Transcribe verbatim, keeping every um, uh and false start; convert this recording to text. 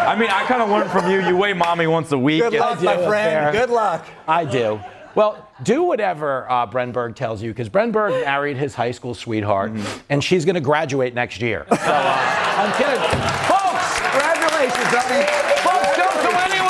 I mean, I kind of learned from you. You weigh mommy once a week. Good luck, my friend. Good luck. I do. Well, do whatever uh, Brenberg tells you, because Brenberg married his high school sweetheart, mm-hmm. and she's going to graduate next year. So, uh, I'm kidding. Folks, congratulations, buddy. Folks, don't go anywhere.